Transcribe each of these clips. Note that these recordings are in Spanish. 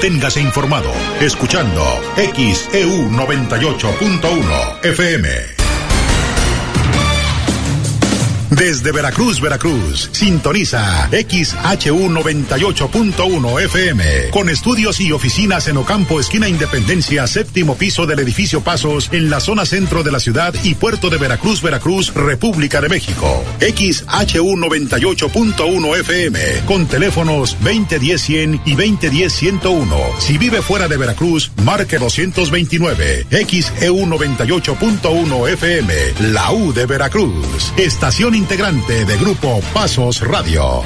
Manténgase informado escuchando XEU 98.1 FM. Desde Veracruz, Veracruz, sintoniza XHU 98.1 FM, con estudios y oficinas en Ocampo, esquina Independencia, séptimo piso del edificio Pasos, en la zona centro de la ciudad y puerto de Veracruz, Veracruz, República de México. XHU 98.1 FM, con teléfonos 2010-100 y 2010-101. Si vive fuera de Veracruz, marque 229. XEU 98.1 FM, la U de Veracruz, estación integrante de Grupo Pasos Radio.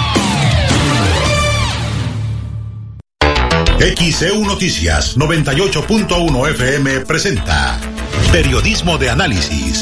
XEU Noticias 98.1 FM presenta Periodismo de Análisis.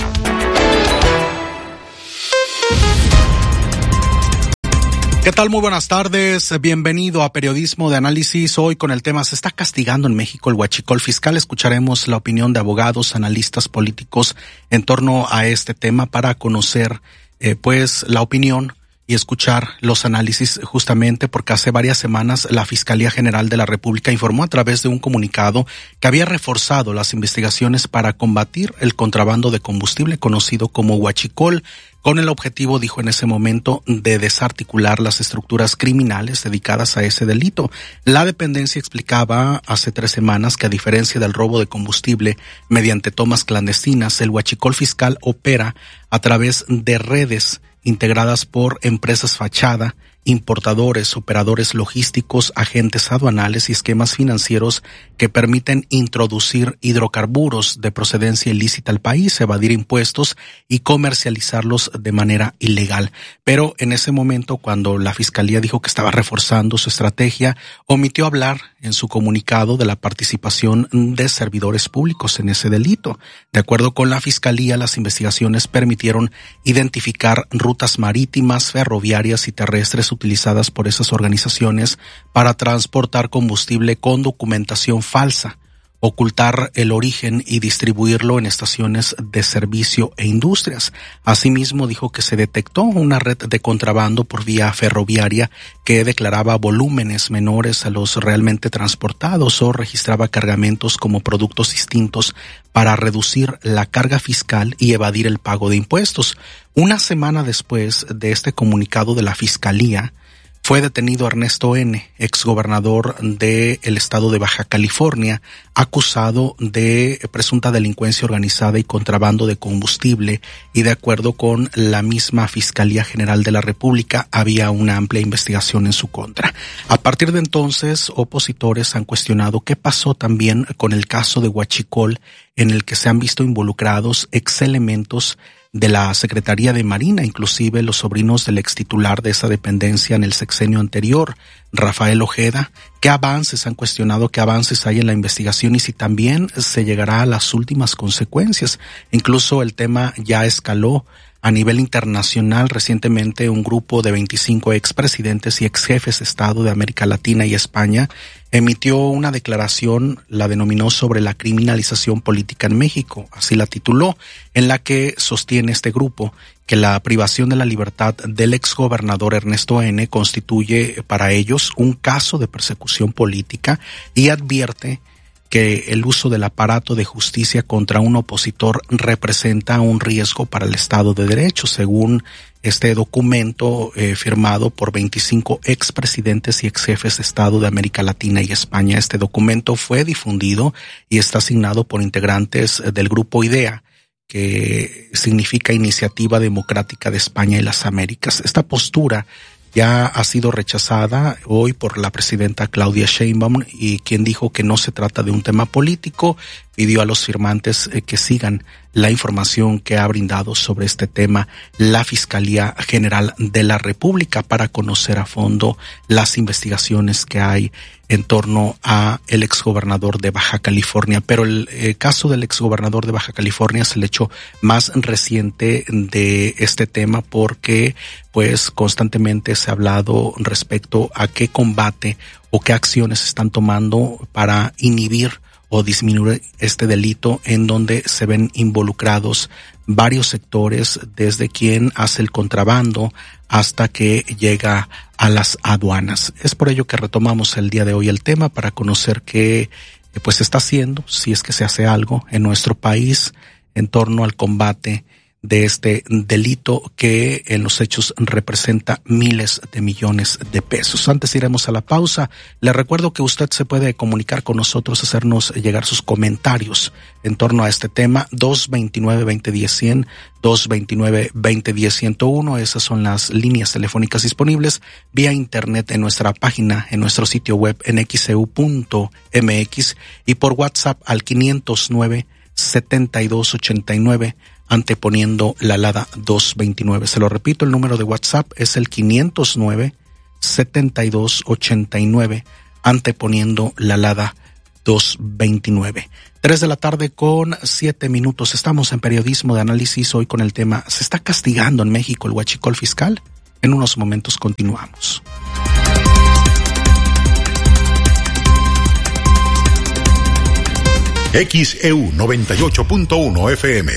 ¿Qué tal? Muy buenas tardes. Bienvenido a Periodismo de Análisis. Hoy con el tema ¿se está castigando en México el huachicol fiscal? Escucharemos la opinión de abogados, analistas políticos en torno a este tema para conocer pues la opinión y escuchar los análisis, justamente porque hace varias semanas la Fiscalía General de la República informó a través de un comunicado que había reforzado las investigaciones para combatir el contrabando de combustible conocido como huachicol, con el objetivo, dijo en ese momento, de desarticular las estructuras criminales dedicadas a ese delito. La dependencia explicaba hace 3 semanas que, a diferencia del robo de combustible mediante tomas clandestinas, el huachicol fiscal opera a través de redes integradas por empresas fachada, importadores, operadores logísticos, agentes aduanales y esquemas financieros que permiten introducir hidrocarburos de procedencia ilícita al país, evadir impuestos y comercializarlos de manera ilegal. Pero en ese momento, cuando la Fiscalía dijo que estaba reforzando su estrategia, omitió hablar en su comunicado de la participación de servidores públicos en ese delito. De acuerdo con la Fiscalía, las investigaciones permitieron identificar rutas marítimas, ferroviarias y terrestres utilizadas por esas organizaciones para transportar combustible con documentación falsa, ocultar el origen y distribuirlo en estaciones de servicio e industrias. Asimismo, dijo que se detectó una red de contrabando por vía ferroviaria que declaraba volúmenes menores a los realmente transportados o registraba cargamentos como productos distintos para reducir la carga fiscal y evadir el pago de impuestos. Una semana después de este comunicado de la Fiscalía, fue detenido Ernesto N., exgobernador del estado de Baja California, acusado de presunta delincuencia organizada y contrabando de combustible, y de acuerdo con la misma Fiscalía General de la República, había una amplia investigación en su contra. A partir de entonces, opositores han cuestionado qué pasó también con el caso de huachicol, en el que se han visto involucrados exelementos de la Secretaría de Marina, inclusive los sobrinos del extitular de esa dependencia en el sexenio anterior, Rafael Ojeda. ¿Qué avances han cuestionado? ¿Qué avances hay en la investigación? Y si también se llegará a las últimas consecuencias. Incluso el tema ya escaló a nivel internacional. Recientemente un grupo de 25 expresidentes y exjefes de Estado de América Latina y España emitió una declaración, la denominó sobre la criminalización política en México, así la tituló, en la que sostiene este grupo que la privación de la libertad del exgobernador Ernesto N. constituye para ellos un caso de persecución política y advierte que el uso del aparato de justicia contra un opositor representa un riesgo para el Estado de Derecho, según este documento firmado por 25 expresidentes y exjefes de Estado de América Latina y España. Este documento fue difundido y está asignado por integrantes del Grupo IDEA, que significa Iniciativa Democrática de España y las Américas. Esta postura ya ha sido rechazada hoy por la presidenta Claudia Sheinbaum, y quien dijo que no se trata de un tema político, pidió a los firmantes que sigan la información que ha brindado sobre este tema la Fiscalía General de la República para conocer a fondo las investigaciones que hay en torno a el exgobernador de Baja California. Pero el caso del exgobernador de Baja California es el hecho más reciente de este tema, porque pues constantemente se ha hablado respecto a qué combate o qué acciones están tomando para inhibir o disminuir este delito en donde se ven involucrados varios sectores, desde quien hace el contrabando hasta que llega a las aduanas. Es por ello que retomamos el día de hoy el tema para conocer qué pues se está haciendo, si es que se hace algo en nuestro país en torno al combate de este delito que en los hechos representa miles de millones de pesos. Antes iremos a la pausa. Le recuerdo que usted se puede comunicar con nosotros, hacernos llegar sus comentarios en torno a este tema. 229-2010-100, 229-2010-101. Esas son las líneas telefónicas disponibles vía internet en nuestra página, en nuestro sitio web en xeu.mx y por WhatsApp al 509-7289, anteponiendo la alada 229. Se lo repito, el número de WhatsApp es el 509-7289, anteponiendo la alada 229. 3:07 p.m. Estamos en Periodismo de Análisis, hoy con el tema ¿se está castigando en México el huachicol fiscal? En unos momentos continuamos. XEU 98.1 FM.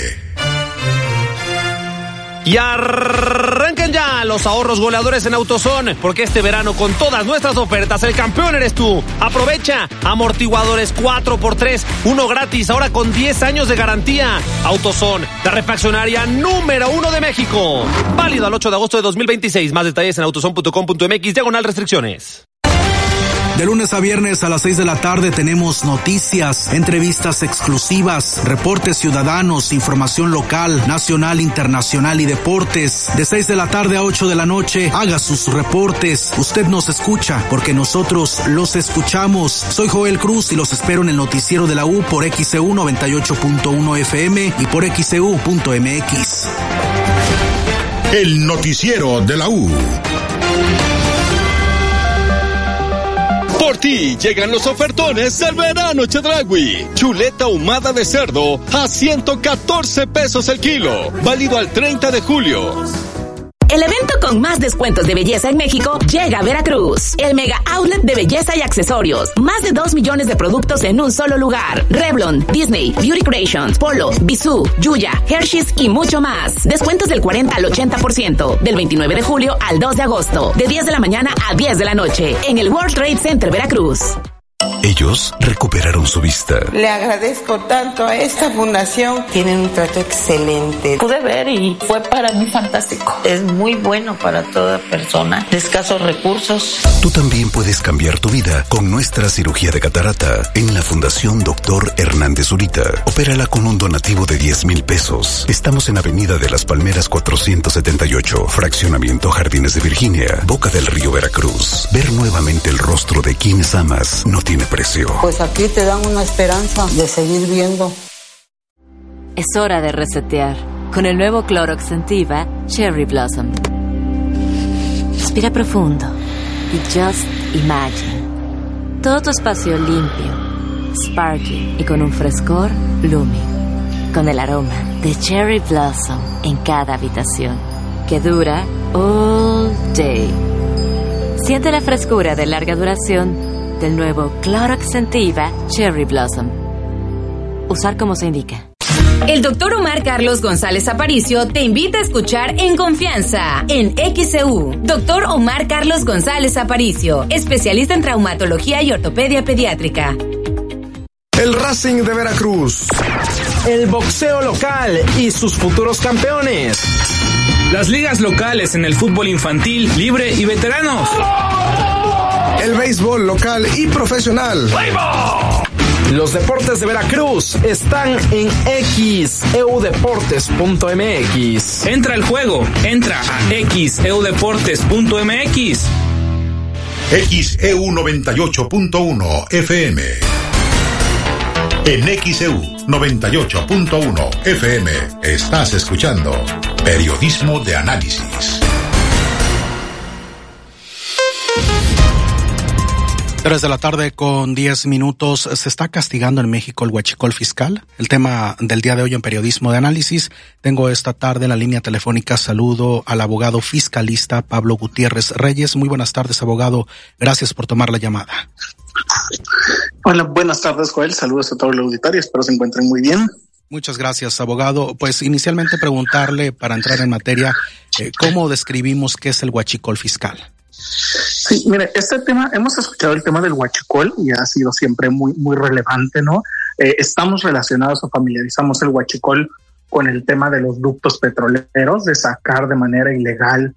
Y arranquen ya los ahorros goleadores en AutoZone, porque este verano con todas nuestras ofertas el campeón eres tú. Aprovecha amortiguadores 4x3, uno gratis, ahora con 10 años de garantía. AutoZone, la refaccionaria número 1 de México. Válido al 8 de agosto de 2026. Más detalles en autozone.com.mx/restricciones. De lunes a viernes a las 6 de la tarde tenemos noticias, entrevistas exclusivas, reportes ciudadanos, información local, nacional, internacional y deportes. De 6 de la tarde a 8 de la noche, haga sus reportes. Usted nos escucha porque nosotros los escuchamos. Soy Joel Cruz y los espero en el noticiero de la U por XEU 98.1 FM y por XEU.mx. El noticiero de la U. Por ti llegan los ofertones del verano Chedraui. Chuleta ahumada de cerdo a 114 pesos el kilo. Válido al 30 de julio. El evento con más descuentos de belleza en México llega a Veracruz. El Mega Outlet de Belleza y Accesorios. Más de 2 millones de productos en un solo lugar. Revlon, Disney, Beauty Creations, Polo, Bisú, Yuya, Hershey's y mucho más. Descuentos del 40 al 80%. Del 29 de julio al 2 de agosto. De 10 de la mañana a 10 de la noche. En el World Trade Center Veracruz. Ellos recuperaron su vista. Le agradezco tanto a esta fundación. Tienen un trato excelente. Pude ver y fue para mí fantástico. Es muy bueno para toda persona de escasos recursos. Tú también puedes cambiar tu vida con nuestra cirugía de catarata en la Fundación Dr. Hernández Zurita. Opérala con un donativo de 10,000 pesos. Estamos en Avenida de las Palmeras 478, Fraccionamiento Jardines de Virginia, Boca del Río, Veracruz. Ver nuevamente el rostro de quienes amas no tiene precio. Pues aquí te dan una esperanza de seguir viendo. Es hora de resetear con el nuevo Clorox Scentiva Cherry Blossom. Respira profundo y just imagine todo tu espacio limpio, sparkly y con un frescor blooming, con el aroma de Cherry Blossom en cada habitación que dura all day. Siente la frescura de larga duración del nuevo Clorox Scentiva Cherry Blossom. Usar como se indica. El doctor Omar Carlos González Aparicio te invita a escuchar En Confianza, en XEU. Doctor Omar Carlos González Aparicio, especialista en traumatología y ortopedia pediátrica. El Racing de Veracruz. El boxeo local y sus futuros campeones. Las ligas locales en el fútbol infantil, libre y veteranos. El béisbol local y profesional. Los deportes de Veracruz están en xeudeportes.mx. Entra al juego, entra a xeudeportes.mx. XEU 98.1 FM. En XEU 98.1 FM estás escuchando Periodismo de Análisis. 3:10 p.m. ¿Se está castigando en México el huachicol fiscal? El tema del día de hoy en Periodismo de Análisis. Tengo esta tarde en la línea telefónica, saludo al abogado fiscalista Pablo Gutiérrez Reyes. Muy buenas tardes, abogado. Gracias por tomar la llamada. Hola, buenas tardes, Joel. Saludos a todo el auditorio. Espero se encuentren muy bien. Muchas gracias, abogado. Pues inicialmente preguntarle, para entrar en materia, ¿cómo describimos qué es el huachicol fiscal? Sí, mire, este tema, hemos escuchado el tema del huachicol y ha sido siempre muy relevante, ¿no? Estamos relacionados o familiarizamos el huachicol con el tema de los ductos petroleros, de sacar de manera ilegal,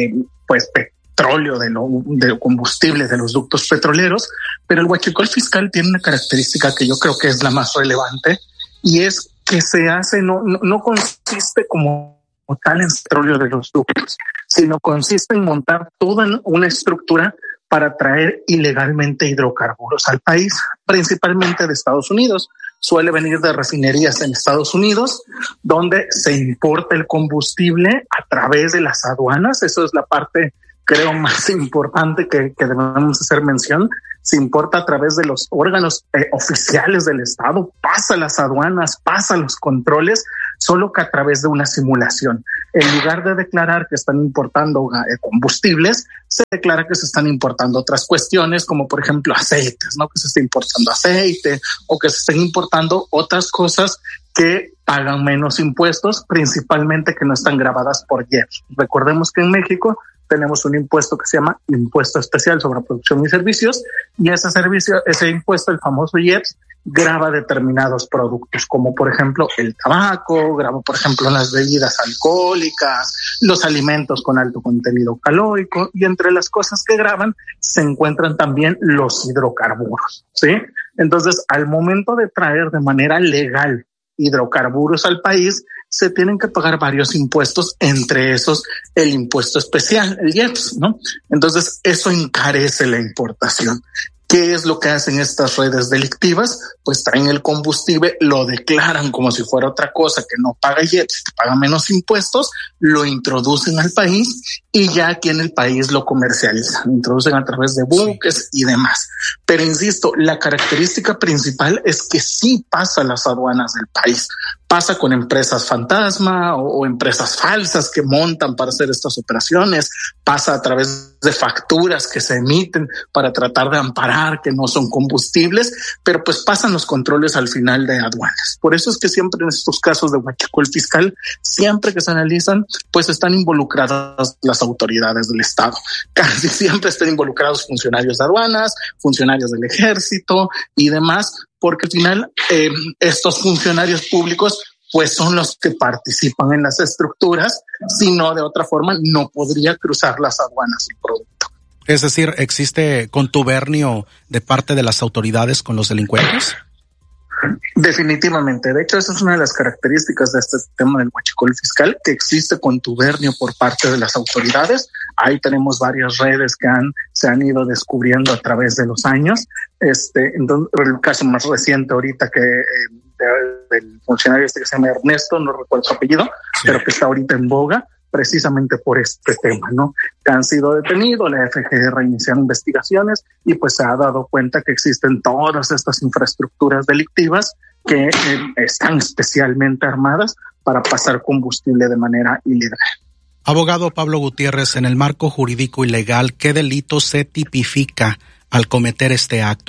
petróleo de combustibles de los ductos petroleros, pero el huachicol fiscal tiene una característica que yo creo que es la más relevante, y es que se hace, no consiste como tal en petróleo de los ductos, sino consiste en montar toda una estructura para traer ilegalmente hidrocarburos al país, principalmente de Estados Unidos. Suele venir de refinerías en Estados Unidos, donde se importa el combustible a través de las aduanas. Eso es la parte, creo, más importante que debemos hacer mención. Se importa a través de los órganos oficiales del Estado, pasa las aduanas, pasa los controles, solo que a través de una simulación. En lugar de declarar que están importando combustibles, se declara que se están importando otras cuestiones, como por ejemplo aceites, ¿no? Que se esté importando aceite o que se estén importando otras cosas que pagan menos impuestos, principalmente que no están grabadas por IEPS. Recordemos que en México tenemos un impuesto que se llama Impuesto Especial sobre Producción y Servicios, y ese impuesto, el famoso IEPS, grava determinados productos, como por ejemplo el tabaco, grava por ejemplo las bebidas alcohólicas, los alimentos con alto contenido calórico, y entre las cosas que gravan se encuentran también los hidrocarburos, ¿sí? Entonces, al momento de traer de manera legal hidrocarburos al país, se tienen que pagar varios impuestos, entre esos el impuesto especial, el IEPS, ¿no? Entonces, eso encarece la importación. ¿Qué es lo que hacen estas redes delictivas? Pues traen el combustible, lo declaran como si fuera otra cosa que no paga IEPS, que paga menos impuestos, lo introducen al país y ya aquí en el país lo comercializan, introducen a través de buques y demás. Pero insisto, la característica principal es que sí pasa a las aduanas del país. Pasa con empresas fantasma o empresas falsas que montan para hacer estas operaciones, pasa a través de facturas que se emiten para tratar de amparar que no son combustibles, pero pues pasan los controles al final de aduanas. Por eso es que siempre en estos casos de huachicol fiscal, siempre que se analizan, pues están involucradas las autoridades del Estado. Casi siempre están involucrados funcionarios de aduanas, funcionarios del ejército y demás, porque al final estos funcionarios públicos pues son los que participan en las estructuras, si no de otra forma no podría cruzar las aduanas el producto. Es decir, ¿existe contubernio de parte de las autoridades con los delincuentes? Definitivamente. De hecho, esa es una de las características de este tema del huachicol fiscal, que existe contubernio por parte de las autoridades. Ahí tenemos varias redes que se han ido descubriendo a través de los años. Entonces, el caso más reciente ahorita del funcionario que se llama Ernesto, no recuerdo su apellido, sí, pero que está ahorita en boga, precisamente por este tema, ¿no? Que han sido detenidos, la FGR inició investigaciones y pues se ha dado cuenta que existen todas estas infraestructuras delictivas que están especialmente armadas para pasar combustible de manera ilegal. Abogado Pablo Gutiérrez, en el marco jurídico y legal, ¿qué delito se tipifica al cometer este acto?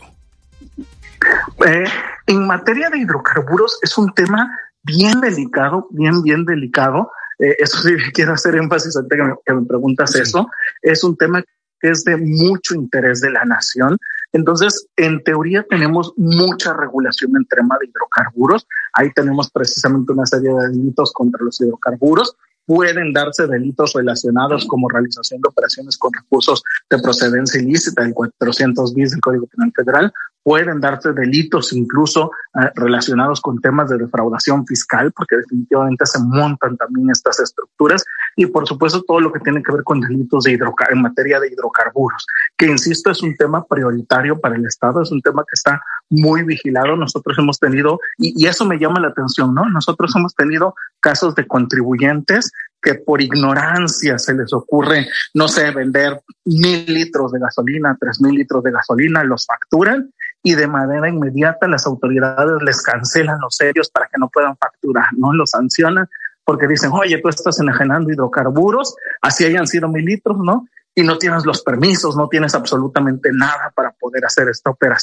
En materia de hidrocarburos es un tema bien delicado, bien delicado. Eso sí, quiero hacer énfasis antes que me preguntas eso. Es un tema que es de mucho interés de la nación. Entonces, en teoría tenemos mucha regulación en tema de hidrocarburos. Ahí tenemos precisamente una serie de delitos contra los hidrocarburos. Pueden darse delitos relacionados como realización de operaciones con recursos de procedencia ilícita, el 400 bis del Código Penal Federal. Pueden darse delitos incluso relacionados con temas de defraudación fiscal, porque definitivamente se montan también estas estructuras. Y por supuesto todo lo que tiene que ver con delitos en materia de hidrocarburos, que insisto es un tema prioritario para el Estado, es un tema que está muy vigilado. Nosotros hemos tenido, y eso me llama la atención, ¿no? Nosotros hemos tenido casos de contribuyentes que por ignorancia se les ocurre, no sé, vender 1,000 litros de gasolina, 3,000 litros de gasolina, los facturan y de manera inmediata las autoridades les cancelan los sellos para que no puedan facturar, ¿no? Los sancionan porque dicen, oye, tú estás enajenando hidrocarburos, así hayan sido 1,000 litros, ¿no? Y no tienes los permisos, no tienes absolutamente nada para poder hacer esta operación.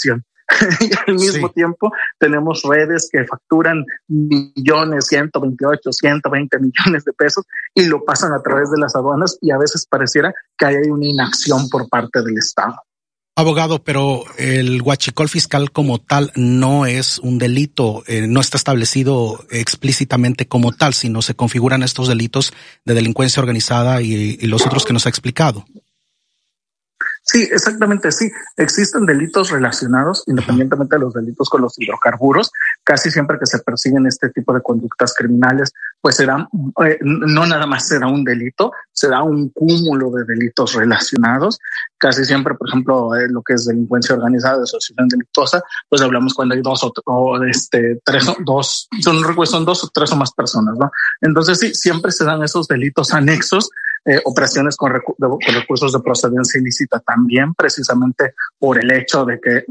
Y al mismo tiempo tenemos redes que facturan millones, 128, 120 millones de pesos y lo pasan a través de las aduanas, y a veces pareciera que hay una inacción por parte del Estado. Abogado, pero el huachicol fiscal como tal no es un delito, no está establecido explícitamente como tal, sino se configuran estos delitos de delincuencia organizada y los otros que nos ha explicado. Sí, exactamente, sí. Existen delitos relacionados, independientemente de los delitos con los hidrocarburos. Casi siempre que se persiguen este tipo de conductas criminales, pues será, no nada más será un delito, será un cúmulo de delitos relacionados. Casi siempre, por ejemplo, lo que es delincuencia organizada, asociación delictuosa, pues hablamos cuando hay dos o tres o más personas, ¿no? Entonces sí, siempre se dan esos delitos anexos. Operaciones con recursos de procedencia ilícita también, precisamente por el hecho de que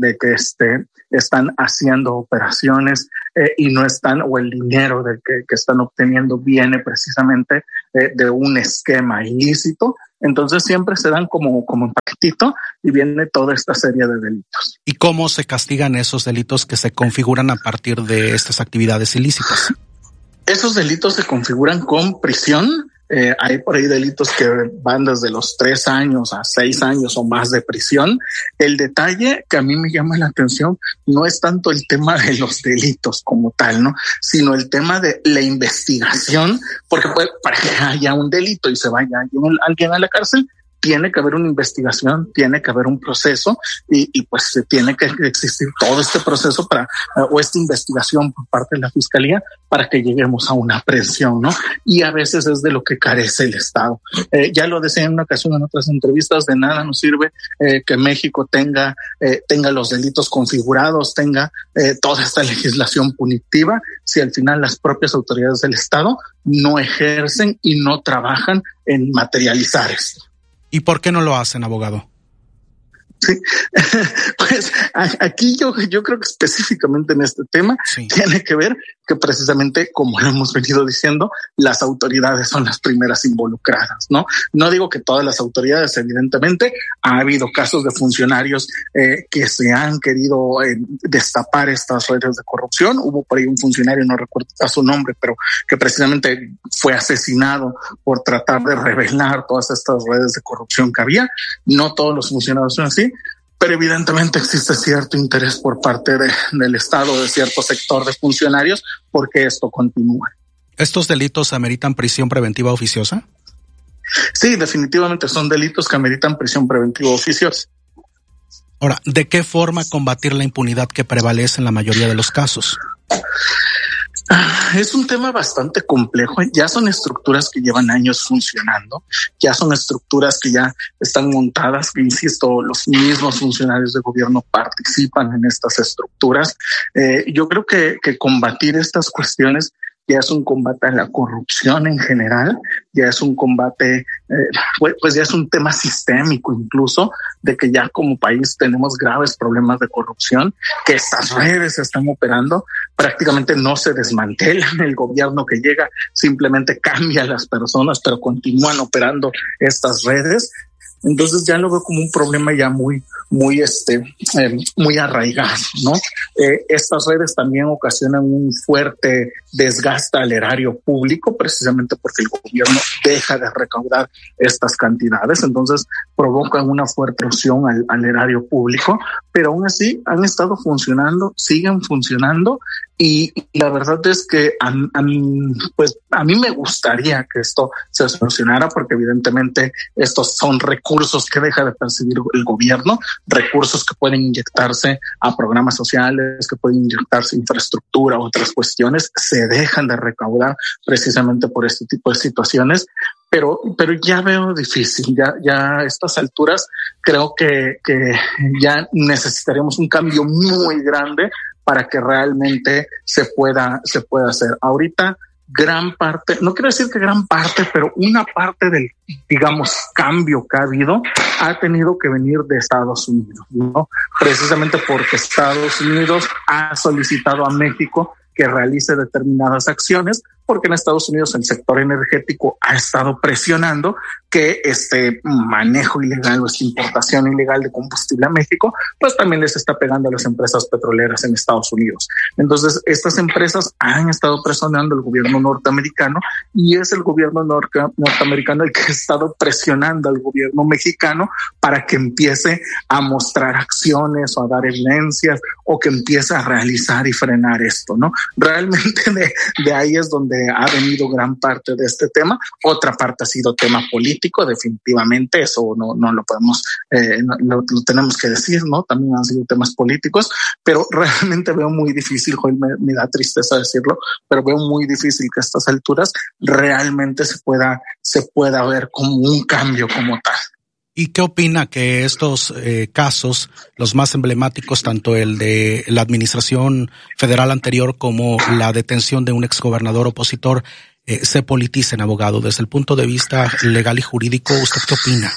están haciendo operaciones y no están, o el dinero del que están obteniendo viene precisamente de un esquema ilícito. Entonces siempre se dan como un paquetito y viene toda esta serie de delitos. ¿Y cómo se castigan esos delitos que se configuran a partir de estas actividades ilícitas? Esos delitos se configuran con prisión. Hay por ahí delitos que van desde los 3 años a 6 años o más de prisión. El detalle que a mí me llama la atención no es tanto el tema de los delitos como tal, ¿no? Sino el tema de la investigación, porque para que haya un delito y se vaya alguien a la cárcel, tiene que haber una investigación, tiene que haber un proceso y pues tiene que existir todo este proceso o esta investigación por parte de la Fiscalía para que lleguemos a una aprehensión, ¿no? Y a veces es de lo que carece el Estado. Ya lo decía en una ocasión en otras entrevistas, de nada nos sirve que México tenga los delitos configurados, tenga toda esta legislación punitiva, si al final las propias autoridades del Estado no ejercen y no trabajan en materializar esto. ¿Y por qué no lo hacen, abogado? Sí, pues aquí yo creo que específicamente en este tema tiene que ver que precisamente, como lo hemos venido diciendo, las autoridades son las primeras involucradas, ¿no? No digo que todas las autoridades, evidentemente, ha habido casos de funcionarios que se han querido destapar estas redes de corrupción. Hubo por ahí un funcionario, no recuerdo su nombre, pero que precisamente fue asesinado por tratar de revelar todas estas redes de corrupción que había. No todos los funcionarios son así, pero evidentemente existe cierto interés por parte del Estado, de cierto sector de funcionarios, porque esto continúa. ¿Estos delitos ameritan prisión preventiva oficiosa? Sí, definitivamente son delitos que ameritan prisión preventiva oficiosa. Ahora, ¿de qué forma combatir la impunidad que prevalece en la mayoría de los casos? Es un tema bastante complejo. Ya son estructuras que llevan años funcionando, ya son estructuras que ya están montadas, que insisto, los mismos funcionarios de gobierno participan en estas estructuras. Yo creo que combatir estas cuestiones ya es un combate a la corrupción en general, ya es un combate, pues ya es un tema sistémico incluso, de que ya como país tenemos graves problemas de corrupción, que estas redes están operando, prácticamente no se desmantelan, el gobierno que llega simplemente cambia a las personas, pero continúan operando estas redes. Entonces ya lo veo como un problema ya muy arraigado, ¿no? Estas redes también ocasionan un fuerte desgaste al erario público, precisamente porque el gobierno deja de recaudar estas cantidades, entonces provocan una fuerte erosión al erario público, pero aún así han estado funcionando, siguen funcionando, y la verdad es que a mí me gustaría que esto se solucionara, porque evidentemente estos son recursos que deja de percibir el gobierno, recursos que pueden inyectarse a programas sociales, que pueden inyectarse a infraestructura, otras cuestiones, se dejan de recaudar precisamente por este tipo de situaciones. Pero ya veo difícil, ya a estas alturas creo que ya necesitaríamos un cambio muy grande para que realmente se pueda hacer. Ahorita gran parte, no quiero decir que gran parte, pero una parte del, digamos, cambio que ha habido ha tenido que venir de Estados Unidos, ¿no? Precisamente porque Estados Unidos ha solicitado a México que realice determinadas acciones porque en Estados Unidos el sector energético ha estado presionando que este manejo ilegal o esta importación ilegal de combustible a México, pues también les está pegando a las empresas petroleras en Estados Unidos. Entonces, estas empresas han estado presionando al gobierno norteamericano y es el gobierno norteamericano el que ha estado presionando al gobierno mexicano para que empiece a mostrar acciones o a dar evidencias o que empiece a realizar y frenar esto, ¿no? Realmente de ahí es donde ha venido gran parte de este tema. Otra parte ha sido tema político, definitivamente, eso no lo podemos, lo tenemos que decir, ¿no? También han sido temas políticos, pero realmente veo muy difícil, Joel, me da tristeza decirlo, pero veo muy difícil que a estas alturas realmente se pueda ver como un cambio como tal. ¿Y qué opina que estos casos, los más emblemáticos, tanto el de la administración federal anterior como la detención de un exgobernador opositor, se politicen, abogado? Desde el punto de vista legal y jurídico, ¿usted qué opina?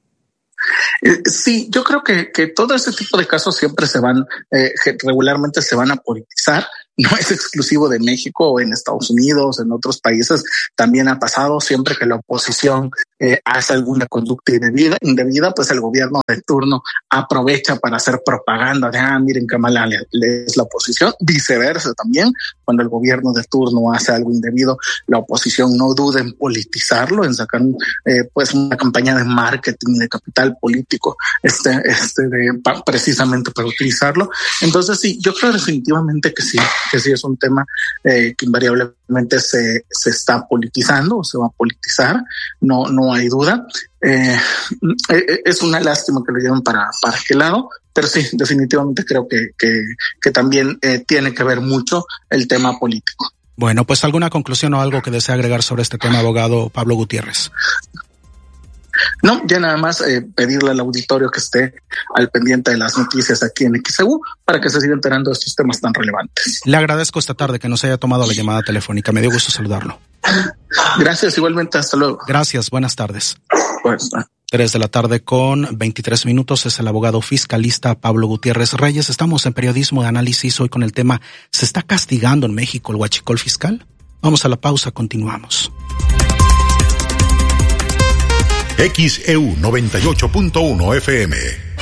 Sí, yo creo que todo ese tipo de casos siempre regularmente se van a politizar. No es exclusivo de México o en Estados Unidos, en otros países también ha pasado. Siempre que la oposición hace alguna conducta indebida, pues el gobierno de turno aprovecha para hacer propaganda de, miren qué mala es la oposición. Viceversa también, cuando el gobierno de turno hace algo indebido, la oposición no duda en politizarlo, en sacar pues una campaña de marketing, de capital político, precisamente para utilizarlo. Entonces sí, yo creo definitivamente que sí es un tema que invariablemente se está politizando o se va a politizar, no hay duda. Es una lástima que lo lleven para aquel lado, pero sí, definitivamente creo que también tiene que ver mucho el tema político. Bueno, pues ¿alguna conclusión o algo que desea agregar sobre este tema, abogado Pablo Gutiérrez? No, ya nada más pedirle al auditorio que esté al pendiente de las noticias aquí en XEU para que se siga enterando de estos temas tan relevantes. Le agradezco esta tarde que nos haya tomado la llamada telefónica. Me dio gusto saludarlo. Gracias, igualmente. Hasta luego. Gracias, buenas tardes. Buenas tardes. 3:23 p.m. es el abogado fiscalista Pablo Gutiérrez Reyes. Estamos en Periodismo de Análisis hoy con el tema ¿se está castigando en México el huachicol fiscal? Vamos a la pausa, continuamos. XEU 98.1 FM.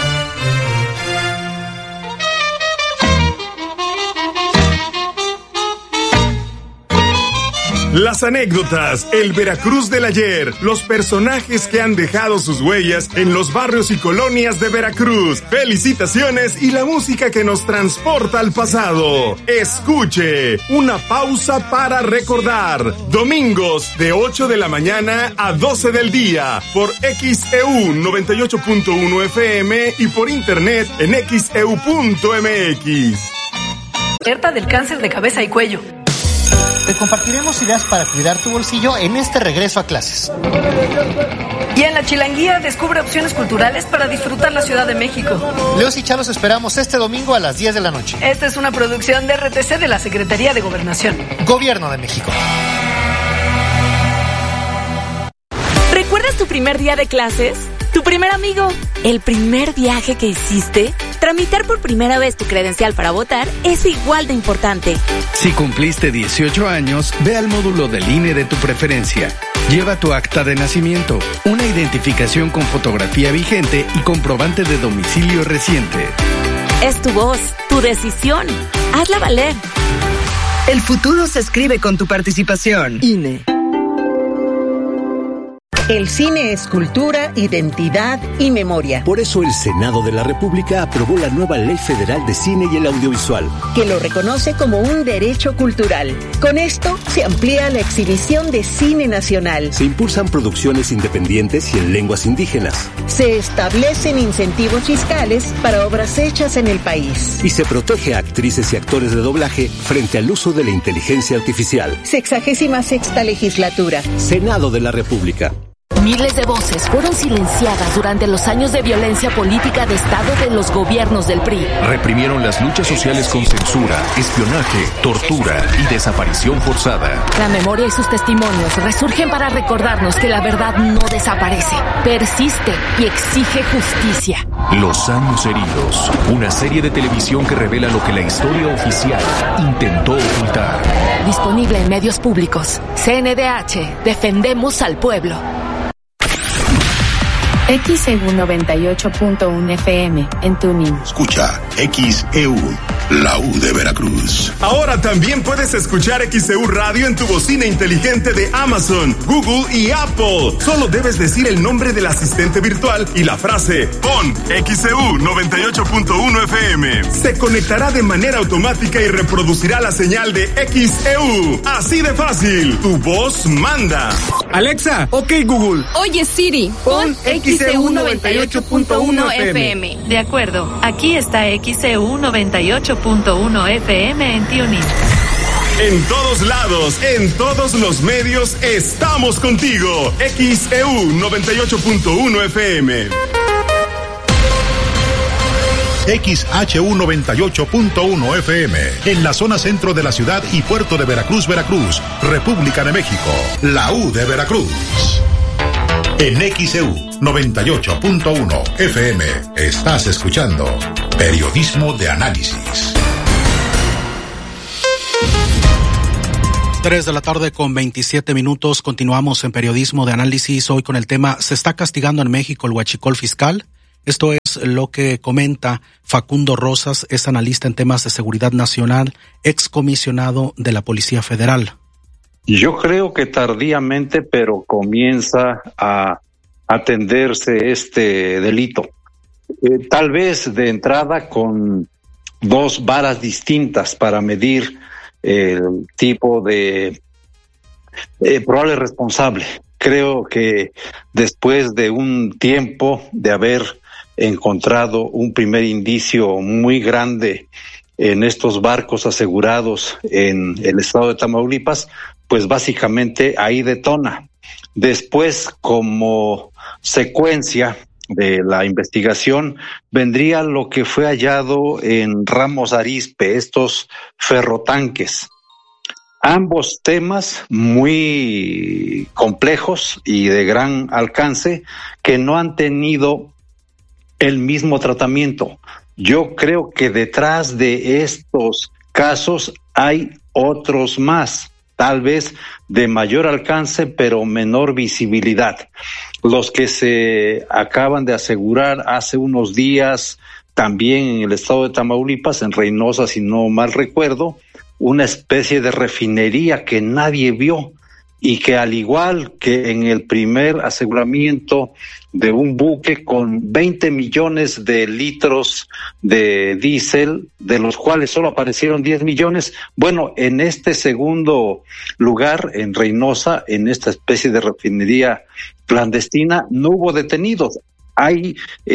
Las anécdotas, el Veracruz del ayer, los personajes que han dejado sus huellas en los barrios y colonias de Veracruz, felicitaciones y la música que nos transporta al pasado. Escuche, una pausa para recordar. Domingos de 8 de la mañana a 12 del día por XEU 98.1 FM y por internet en xeu.mx. Alerta del cáncer de cabeza y cuello. Te compartiremos ideas para cuidar tu bolsillo en este regreso a clases. Y en la Chilanguía descubre opciones culturales para disfrutar la Ciudad de México. Leos y Chalos esperamos este domingo a las 10 de la noche. Esta es una producción de RTC de la Secretaría de Gobernación. Gobierno de México. ¿Recuerdas tu primer día de clases? ¿Tu primer amigo? ¿El primer viaje que hiciste? Tramitar por primera vez tu credencial para votar es igual de importante. Si cumpliste 18 años, ve al módulo del INE de tu preferencia. Lleva tu acta de nacimiento, una identificación con fotografía vigente y comprobante de domicilio reciente. Es tu voz, tu decisión. Hazla valer. El futuro se escribe con tu participación. INE. El cine es cultura, identidad y memoria. Por eso el Senado de la República aprobó la nueva Ley Federal de Cine y el Audiovisual, que lo reconoce como un derecho cultural. Con esto se amplía la exhibición de cine nacional. Se impulsan producciones independientes y en lenguas indígenas. Se establecen incentivos fiscales para obras hechas en el país. Y se protege a actrices y actores de doblaje frente al uso de la inteligencia artificial. 66ª legislatura. Senado de la República. Miles de voces fueron silenciadas durante los años de violencia política de Estado de los gobiernos del PRI. Reprimieron las luchas sociales con censura, espionaje, tortura y desaparición forzada. La memoria y sus testimonios resurgen para recordarnos que la verdad no desaparece, persiste y exige justicia. Los años heridos, una serie de televisión que revela lo que la historia oficial intentó ocultar. Disponible en medios públicos. CNDH, defendemos al pueblo. XEU 98.1 FM en Tuning. Escucha XEU, la U de Veracruz. Ahora también puedes escuchar XEU Radio en tu bocina inteligente de Amazon, Google y Apple. Solo debes decir el nombre del asistente virtual y la frase pon XEU 98.1 FM. Se conectará de manera automática y reproducirá la señal de XEU. Así de fácil. Tu voz manda. Alexa, ok Google. Oye Siri, pon XEU 98.1 FM. De acuerdo, aquí está XEU 98.1 FM en TuneIn. En todos lados, en todos los medios, estamos contigo. XEU 98.1 FM. XHU 98.1 FM, en la zona centro de la ciudad y puerto de Veracruz, Veracruz, República de México, la U de Veracruz. En XEU 98.1 FM, estás escuchando Periodismo de Análisis. 3 de la tarde con 27 minutos, continuamos en Periodismo de Análisis, hoy con el tema ¿se está castigando en México el huachicol fiscal? Esto es lo que comenta Facundo Rosas, es analista en temas de seguridad nacional, excomisionado de la Policía Federal. Yo creo que tardíamente, pero comienza a atenderse este delito. Tal vez de entrada con dos varas distintas para medir el tipo de probable responsable. Creo que después de un tiempo de haber encontrado un primer indicio muy grande en estos barcos asegurados en el estado de Tamaulipas, pues básicamente ahí detona. Después, como secuencia de la investigación, vendría lo que fue hallado en Ramos Arizpe, estos ferrotanques. Ambos temas muy complejos y de gran alcance que no han tenido el mismo tratamiento. Yo creo que detrás de estos casos hay otros más, tal vez de mayor alcance pero menor visibilidad. Los que se acaban de asegurar hace unos días también en el estado de Tamaulipas, en Reynosa, si no mal recuerdo, una especie de refinería que nadie vio y que, al igual que en el primer aseguramiento de un buque con 20 millones de litros de diésel, de los cuales solo aparecieron 10 millones, bueno, en este segundo lugar, en Reynosa, en esta especie de refinería clandestina, no hubo detenidos. Hay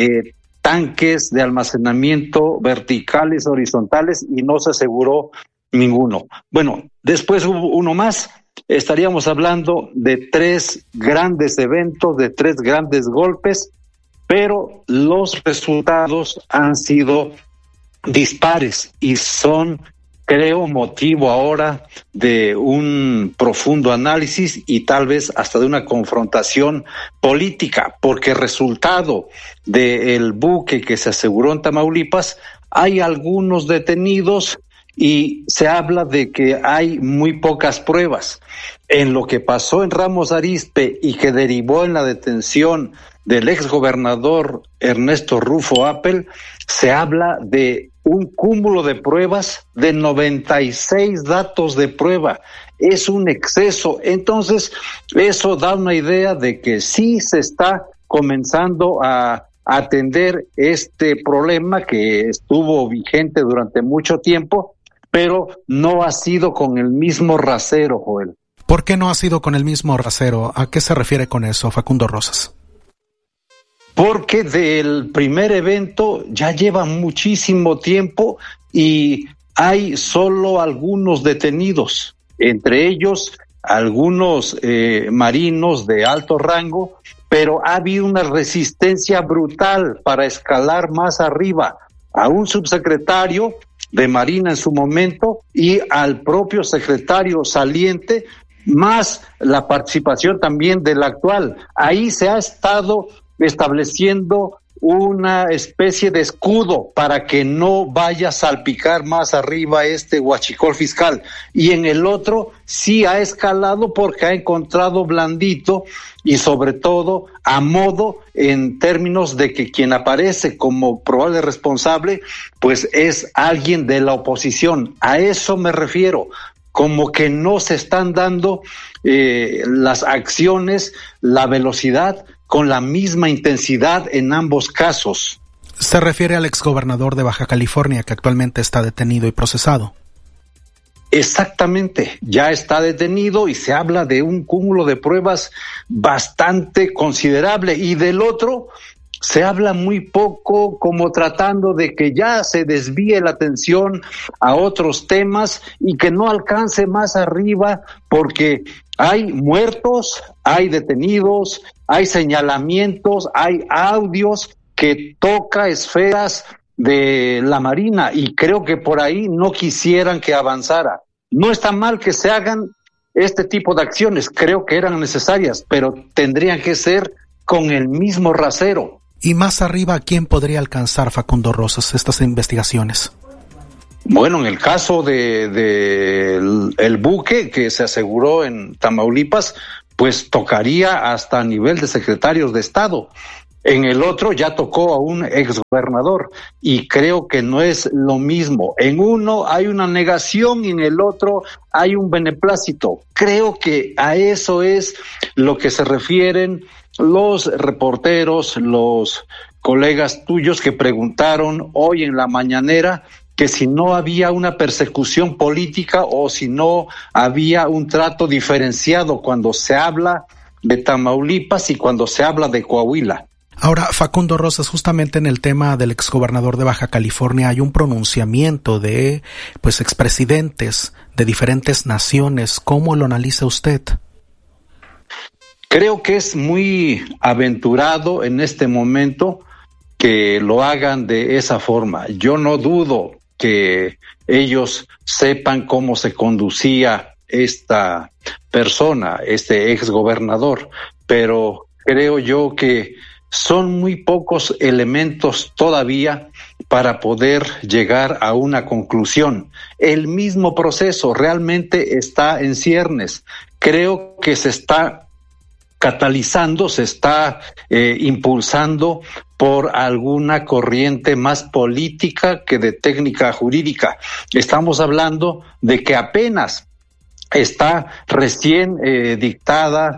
tanques de almacenamiento verticales, horizontales, y no se aseguró ninguno. Bueno, después hubo uno más. Estaríamos hablando de 3 grandes eventos, de 3 grandes golpes, pero los resultados han sido dispares y son, creo, motivo ahora de un profundo análisis y tal vez hasta de una confrontación política, porque resultado del buque que se aseguró en Tamaulipas, hay algunos detenidos y se habla de que hay muy pocas pruebas. En lo que pasó en Ramos Arizpe y que derivó en la detención del exgobernador Ernesto Rufo Appel, se habla de un cúmulo de pruebas de 96 datos de prueba. Es un exceso. Entonces, eso da una idea de que sí se está comenzando a atender este problema que estuvo vigente durante mucho tiempo, pero no ha sido con el mismo rasero, Joel. ¿Por qué no ha sido con el mismo rasero? ¿A qué se refiere con eso, Facundo Rosas? Porque del primer evento ya lleva muchísimo tiempo y hay solo algunos detenidos, entre ellos algunos marinos de alto rango, pero ha habido una resistencia brutal para escalar más arriba a un subsecretario de Marina en su momento y al propio secretario saliente, más la participación también del actual. Ahí se ha estado estableciendo una especie de escudo para que no vaya a salpicar más arriba este huachicol fiscal, y en el otro sí ha escalado porque ha encontrado blandito y sobre todo a modo en términos de que quien aparece como probable responsable pues es alguien de la oposición. A eso me refiero, como que no se están dando las acciones, la velocidad con la misma intensidad en ambos casos. Se refiere al exgobernador de Baja California que actualmente está detenido y procesado. Exactamente, ya está detenido y se habla de un cúmulo de pruebas bastante considerable, y del otro se habla muy poco, como tratando de que ya se desvíe la atención a otros temas y que no alcance más arriba, porque hay muertos, hay detenidos, hay señalamientos, hay audios que toca esferas de la Marina, y creo que por ahí no quisieran que avanzara. No está mal que se hagan este tipo de acciones, creo que eran necesarias, pero tendrían que ser con el mismo rasero. Y más arriba, ¿quién podría alcanzar, Facundo Rosas, estas investigaciones? Bueno, en el caso de el buque que se aseguró en Tamaulipas, pues tocaría hasta a nivel de secretarios de Estado. En el otro ya tocó a un exgobernador, y creo que no es lo mismo. En uno hay una negación y en el otro hay un beneplácito. Creo que a eso es lo que se refieren los reporteros, los colegas tuyos que preguntaron hoy en la mañanera que si no había una persecución política o si no había un trato diferenciado cuando se habla de Tamaulipas y cuando se habla de Coahuila. Ahora, Facundo Rosas, justamente en el tema del exgobernador de Baja California hay un pronunciamiento de expresidentes de diferentes naciones. ¿Cómo lo analiza usted? Creo que es muy aventurado en este momento que lo hagan de esa forma. Yo no dudo que ellos sepan cómo se conducía esta persona, este exgobernador, pero creo yo que son muy pocos elementos todavía para poder llegar a una conclusión. El mismo proceso realmente está en ciernes. Creo que se está catalizando, se está impulsando por alguna corriente más política que de técnica jurídica. Estamos hablando de que apenas está recién dictada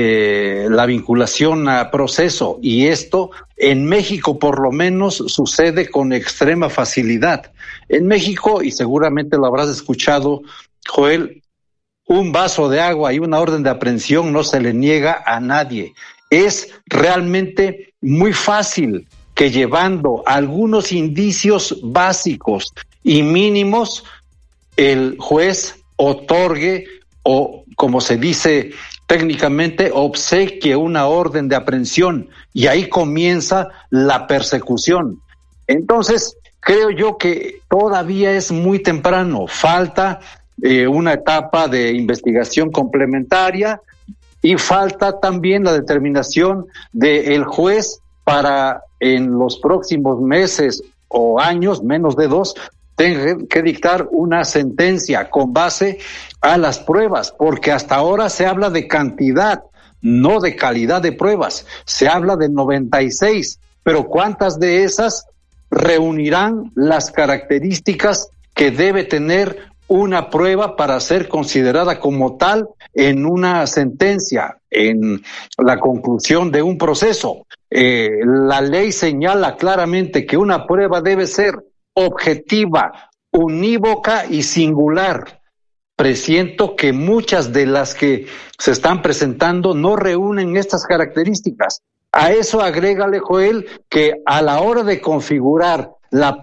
la vinculación a proceso, y esto en México por lo menos sucede con extrema facilidad. En México, y seguramente lo habrás escuchado, Joel, un vaso de agua y una orden de aprehensión no se le niega a nadie. Es realmente muy fácil que llevando algunos indicios básicos y mínimos, el juez otorgue o, como se dice técnicamente, obsequie una orden de aprehensión, y ahí comienza la persecución. Entonces, creo yo que todavía es muy temprano, falta una etapa de investigación complementaria y falta también la determinación del juez para en los próximos meses o años, menos de 2, tenga que dictar una sentencia con base a las pruebas, porque hasta ahora se habla de cantidad, no de calidad de pruebas. Se habla de 96, pero ¿cuántas de esas reunirán las características que debe tener una prueba para ser considerada como tal en una sentencia, en la conclusión de un proceso? La ley señala claramente que una prueba debe ser objetiva, unívoca y singular. Presiento que muchas de las que se están presentando no reúnen estas características. A eso agrégale, Joel, que a la hora de configurar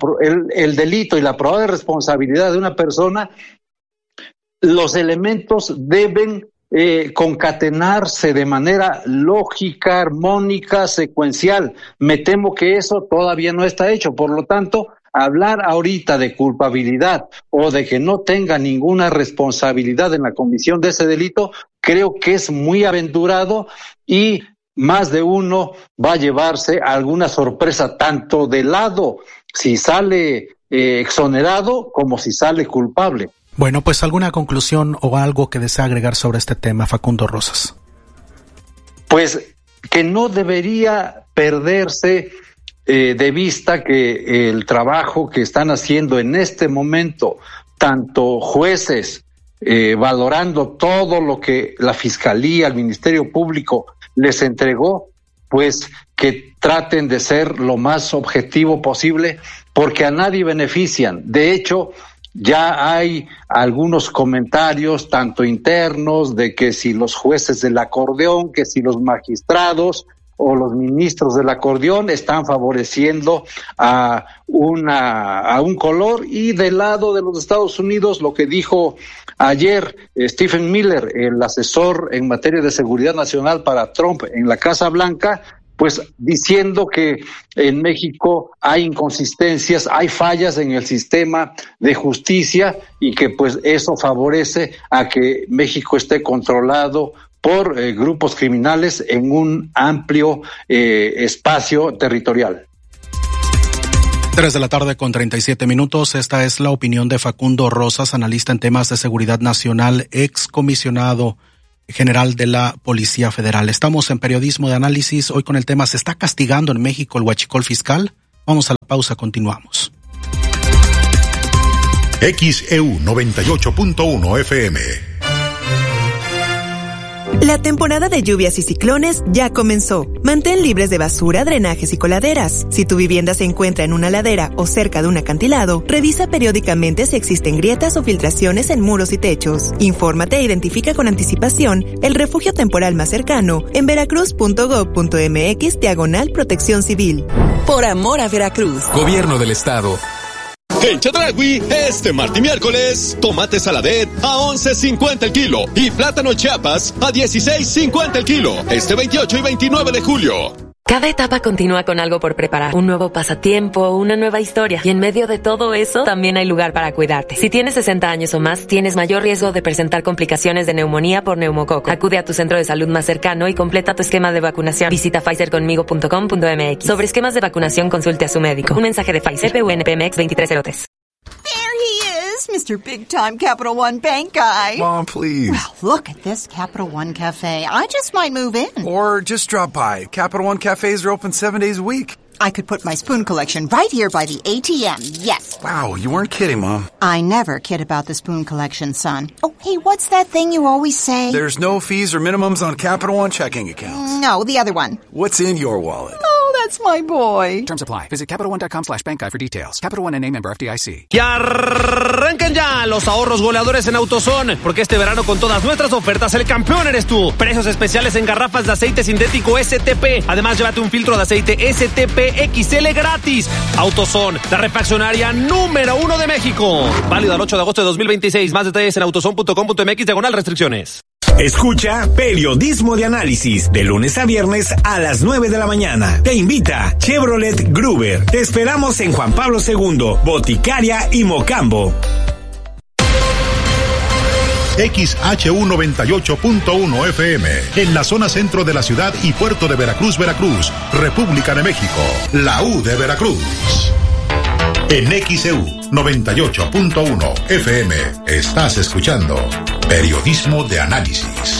el delito y la probable responsabilidad de una persona, los elementos deben concatenarse de manera lógica, armónica, secuencial. Me temo que eso todavía no está hecho. Por lo tanto, hablar ahorita de culpabilidad o de que no tenga ninguna responsabilidad en la comisión de ese delito, creo que es muy aventurado y más de uno va a llevarse alguna sorpresa, tanto del lado si sale exonerado como si sale culpable. Bueno, pues alguna conclusión o algo que desea agregar sobre este tema, Facundo Rosas. Pues que no debería perderse de vista que el trabajo que están haciendo en este momento, tanto jueces, valorando todo lo que la Fiscalía, el Ministerio Público les entregó, pues que traten de ser lo más objetivo posible, porque a nadie benefician. De hecho, ya hay algunos comentarios, tanto internos, de que si los jueces del acordeón, que si los magistrados o los ministros del acordeón están favoreciendo a un color, y del lado de los Estados Unidos, lo que dijo ayer Stephen Miller, el asesor en materia de seguridad nacional para Trump en la Casa Blanca, pues diciendo que en México hay inconsistencias, hay fallas en el sistema de justicia y que pues eso favorece a que México esté controlado por grupos criminales en un amplio espacio territorial. 3:37 p.m. Esta es la opinión de Facundo Rosas, analista en temas de seguridad nacional, excomisionado general de la Policía Federal. Estamos en Periodismo de Análisis, hoy con el tema: ¿se está castigando en México el huachicol fiscal? Vamos a la pausa, continuamos. XEU 98.1 FM. La temporada de lluvias y ciclones ya comenzó. Mantén libres de basura, drenajes y coladeras. Si tu vivienda se encuentra en una ladera o cerca de un acantilado, revisa periódicamente si existen grietas o filtraciones en muros y techos. Infórmate e identifica con anticipación el refugio temporal más cercano en veracruz.gov.mx/protección civil. Por amor a Veracruz. Gobierno del Estado. En Chedraui, este martes y miércoles, tomate saladet a 11.50 el kilo y plátano Chiapas a 16.50 el kilo, este 28 y 29 de julio. Cada etapa continúa con algo por preparar, un nuevo pasatiempo, una nueva historia, y en medio de todo eso también hay lugar para cuidarte. Si tienes 60 años o más, tienes mayor riesgo de presentar complicaciones de neumonía por neumococo. Acude a tu centro de salud más cercano y completa tu esquema de vacunación. Visita pfizerconmigo.com.mx. Sobre esquemas de vacunación, consulte a su médico. Un mensaje de Pfizer, PUNPMX 2303. Mr. Big Time Capital One Bank guy. Mom, please. Well, look at this Capital One Cafe. I just might move in. Or just drop by. Capital One cafes are open 7 days a week. I could put my spoon collection right here by the ATM, yes. Wow, you weren't kidding, Mom. I never kid about the spoon collection, son. Oh, hey, what's that thing you always say? There's no fees or minimums on Capital One checking accounts. No, the other one. What's in your wallet? Oh, that's my boy. Terms apply. Visit CapitalOne.com/bank guide for details. Capital One and member FDIC. Y arranquen ya los ahorros goleadores en AutoZone, porque este verano con todas nuestras ofertas el campeón eres tú. Precios especiales en garrafas de aceite sintético STP. Además, llévate un filtro de aceite STP XL gratis. AutoZone, la refaccionaria número 1 de México. Válido al 8 de agosto de 2026. Más detalles en autozone.com.mx/restricciones. Escucha Periodismo de Análisis de lunes a viernes a las 9 de la mañana. Te invita Chevrolet Gruber. Te esperamos en Juan Pablo II, Boticaria y Mocambo. XHU 98.1 FM, en la zona centro de la ciudad y puerto de Veracruz, Veracruz, República de México, la U de Veracruz. En XEU 98.1 FM, estás escuchando Periodismo de Análisis.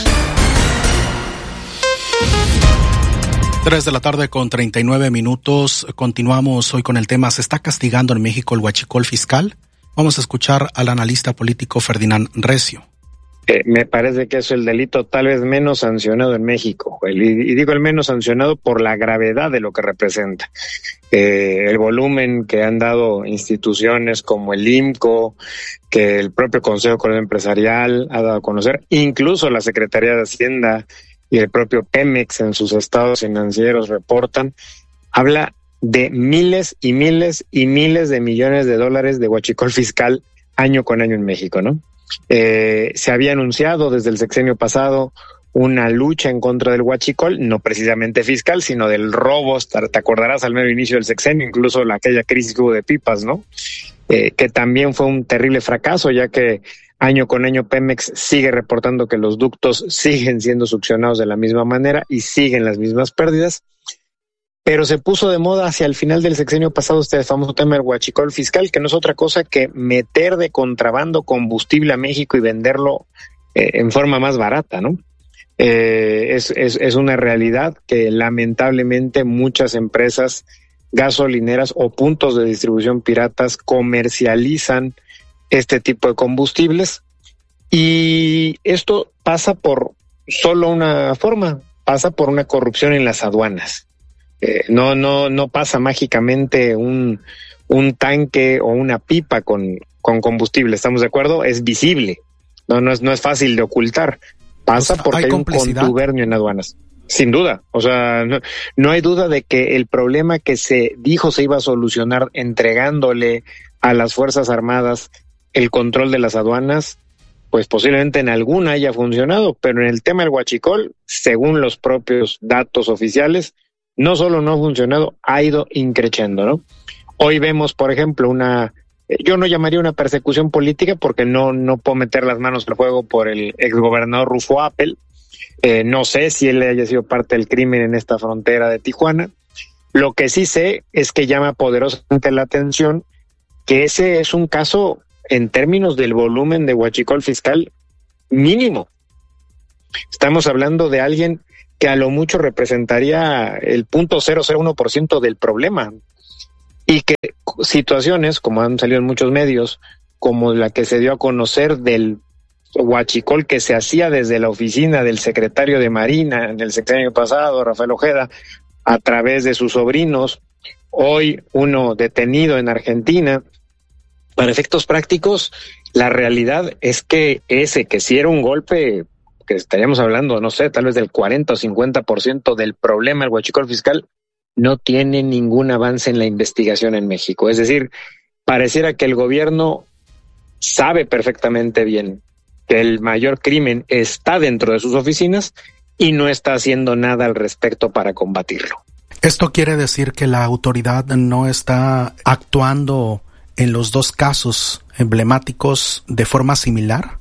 3:39 p.m. Continuamos hoy con el tema: ¿se está castigando en México el huachicol fiscal? Vamos a escuchar al analista político Ferdinand Recio. Me parece que es el delito tal vez menos sancionado en México, y digo el menos sancionado por la gravedad de lo que representa. El volumen que han dado instituciones como el IMCO, que el propio Consejo Coordinador Empresarial ha dado a conocer, incluso la Secretaría de Hacienda y el propio Pemex en sus estados financieros reportan, habla de miles y miles y miles de millones de dólares de huachicol fiscal año con año en México, ¿no? Se había anunciado desde el sexenio pasado una lucha en contra del huachicol, no precisamente fiscal, sino del robo. Te acordarás al mero inicio del sexenio, incluso aquella crisis que hubo de pipas, ¿no? Que también fue un terrible fracaso, ya que año con año Pemex sigue reportando que los ductos siguen siendo succionados de la misma manera y siguen las mismas pérdidas. Pero se puso de moda hacia el final del sexenio pasado este famoso tema del huachicol fiscal, que no es otra cosa que meter de contrabando combustible a México y venderlo en forma más barata, ¿no? Es una realidad que lamentablemente muchas empresas gasolineras o puntos de distribución piratas comercializan este tipo de combustibles, y esto pasa por solo una forma, pasa por una corrupción en las aduanas. No pasa mágicamente un tanque o una pipa con combustible, ¿estamos de acuerdo? Es visible, no es fácil de ocultar. Pasa porque hay un contubernio en aduanas. Sin duda, o sea, no hay duda de que el problema que se dijo se iba a solucionar entregándole a las Fuerzas Armadas el control de las aduanas, pues posiblemente en alguna haya funcionado, pero en el tema del huachicol, según los propios datos oficiales, no solo no ha funcionado, ha ido increciendo, ¿no? Hoy vemos, por ejemplo, yo no llamaría una persecución política porque no puedo meter las manos al fuego por el exgobernador Rufo Appel. No sé si él haya sido parte del crimen en esta frontera de Tijuana. Lo que sí sé es que llama poderosamente la atención que ese es un caso en términos del volumen de huachicol fiscal mínimo. Estamos hablando de alguien que a lo mucho representaría el 0.001% del problema, y que situaciones, como han salido en muchos medios, como la que se dio a conocer del huachicol que se hacía desde la oficina del secretario de Marina en el sexenio pasado, Rafael Ojeda, a través de sus sobrinos, hoy uno detenido en Argentina. Para efectos prácticos, la realidad es que que si era un golpe, que estaríamos hablando, no sé, tal vez del 40 o 50% del problema del huachicol fiscal, no tiene ningún avance en la investigación en México. Es decir, pareciera que el gobierno sabe perfectamente bien que el mayor crimen está dentro de sus oficinas y no está haciendo nada al respecto para combatirlo. ¿Esto quiere decir que la autoridad no está actuando en los dos casos emblemáticos de forma similar?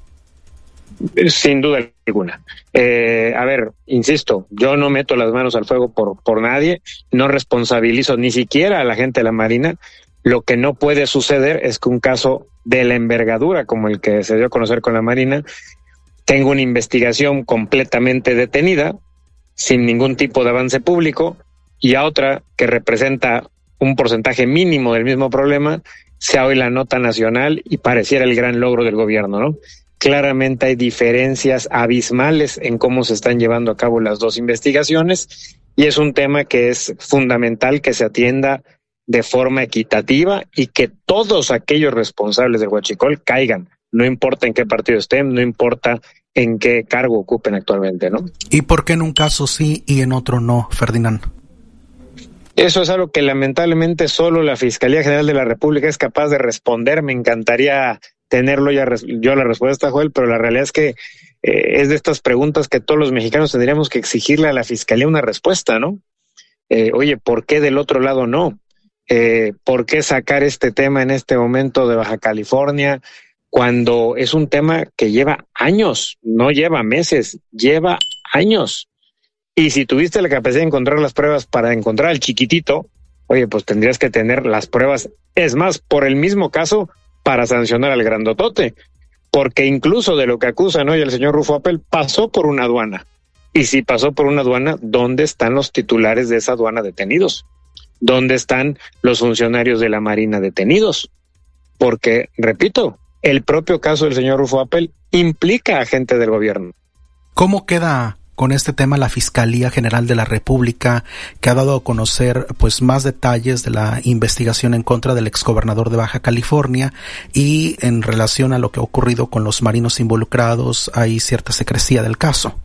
Sin duda alguna. A ver, insisto, yo no meto las manos al fuego por nadie, no responsabilizo ni siquiera a la gente de la Marina. Lo que no puede suceder es que un caso de la envergadura como el que se dio a conocer con la Marina tenga una investigación completamente detenida, sin ningún tipo de avance público, y a otra que representa un porcentaje mínimo del mismo problema sea hoy la nota nacional y pareciera el gran logro del gobierno, ¿no? Claramente hay diferencias abismales en cómo se están llevando a cabo las dos investigaciones, y es un tema que es fundamental que se atienda de forma equitativa y que todos aquellos responsables del huachicol caigan, no importa en qué partido estén, no importa en qué cargo ocupen actualmente, ¿no? ¿Y por qué en un caso sí y en otro no, Ferdinand? Eso es algo que lamentablemente solo la Fiscalía General de la República es capaz de responder. Me encantaría tenerlo yo la respuesta, Joel, pero la realidad es que es de estas preguntas que todos los mexicanos tendríamos que exigirle a la Fiscalía una respuesta, ¿no? Oye, ¿por qué del otro lado no? ¿Por qué sacar este tema en este momento de Baja California cuando es un tema que lleva años, no lleva meses, lleva años? Y si tuviste la capacidad de encontrar las pruebas para encontrar al chiquitito, oye, pues tendrías que tener las pruebas, es más, por el mismo caso, para sancionar al grandotote, porque incluso de lo que acusan hoy el señor Rufo Appel pasó por una aduana. Y si pasó por una aduana, ¿dónde están los titulares de esa aduana detenidos? ¿Dónde están los funcionarios de la Marina detenidos? Porque, repito, el propio caso del señor Rufo Appel implica a gente del gobierno. ¿Cómo queda con este tema la Fiscalía General de la República, que ha dado a conocer pues más detalles de la investigación en contra del exgobernador de Baja California, y en relación a lo que ha ocurrido con los marinos involucrados hay cierta secrecía del caso?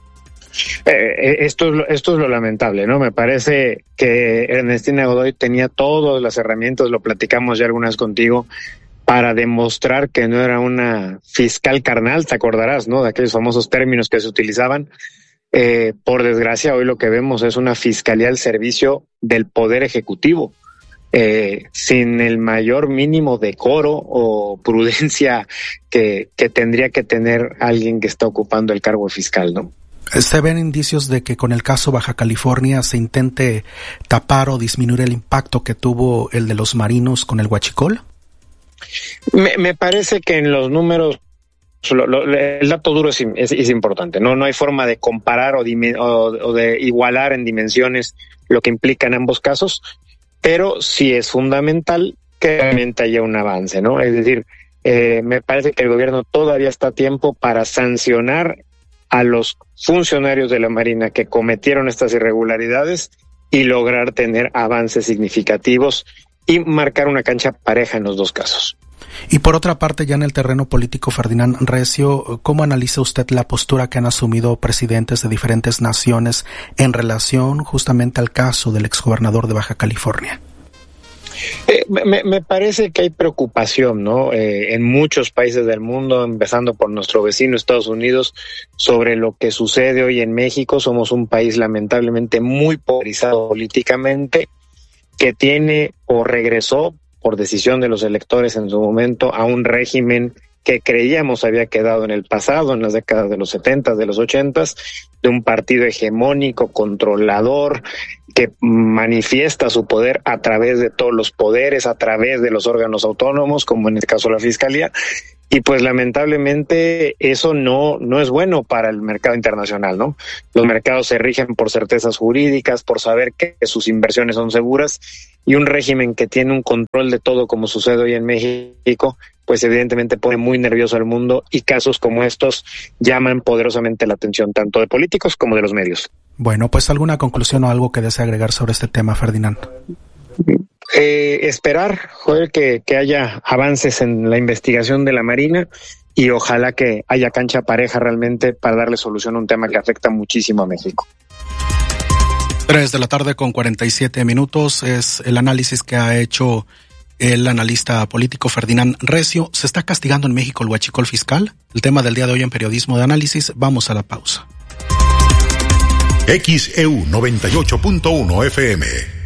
Esto es lo lamentable, ¿no? Me parece que Ernestina Godoy tenía todas las herramientas, lo platicamos ya algunas contigo, para demostrar que no era una fiscal carnal, te acordarás, ¿no? De aquellos famosos términos que se utilizaban. Por desgracia, hoy lo que vemos es una fiscalía al servicio del Poder Ejecutivo, sin el mayor mínimo decoro o prudencia que tendría que tener alguien que está ocupando el cargo fiscal, ¿no? ¿Se ven indicios de que con el caso Baja California se intente tapar o disminuir el impacto que tuvo el de los marinos con el huachicol? Me parece que en los números el dato duro es importante. No hay forma de comparar o de igualar en dimensiones lo que implican ambos casos, pero sí es fundamental que realmente haya un avance, ¿no? Es decir, me parece que el gobierno todavía está a tiempo para sancionar a los funcionarios de la Marina que cometieron estas irregularidades y lograr tener avances significativos y marcar una cancha pareja en los dos casos. Y por otra parte, ya en el terreno político, Ferdinand Recio, ¿cómo analiza usted la postura que han asumido presidentes de diferentes naciones en relación justamente al caso del exgobernador de Baja California? Me parece que hay preocupación, ¿no? En muchos países del mundo, empezando por nuestro vecino Estados Unidos, sobre lo que sucede hoy en México. Somos un país lamentablemente muy polarizado políticamente, que tiene o regresó por decisión de los electores en su momento a un régimen que creíamos había quedado en el pasado, en las décadas de los 70, de los 80, de un partido hegemónico, controlador, que manifiesta su poder a través de todos los poderes, a través de los órganos autónomos, como en este caso la Fiscalía. Y pues lamentablemente eso no es bueno para el mercado internacional, ¿no? Los mercados se rigen por certezas jurídicas, por saber que sus inversiones son seguras, y un régimen que tiene un control de todo, como sucede hoy en México, pues evidentemente pone muy nervioso al mundo, y casos como estos llaman poderosamente la atención tanto de políticos como de los medios. Bueno, pues ¿alguna conclusión o algo que desee agregar sobre este tema, Ferdinand? Esperar, Joel, que haya avances en la investigación de la Marina y ojalá que haya cancha pareja realmente para darle solución a un tema que afecta muchísimo a México. 3:47 p.m. es el análisis que ha hecho el analista político Ferdinand Recio. ¿Se está castigando en México el huachicol fiscal? El tema del día de hoy en Periodismo de Análisis. Vamos a la pausa. XEU 98.1 FM.